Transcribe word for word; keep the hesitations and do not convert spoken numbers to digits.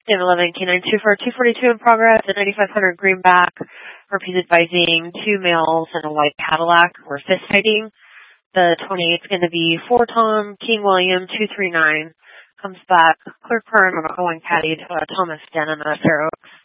Game eleven, K nine two for two forty-two in progress, the ninety-five hundred greenback, repeat advising two males and a white Cadillac. We're fist fighting. The twenty-eight is going to be four Tom, King William, two three nine. Comes back, clear current on a going caddy to uh, Thomas Denham at Fair Oaks.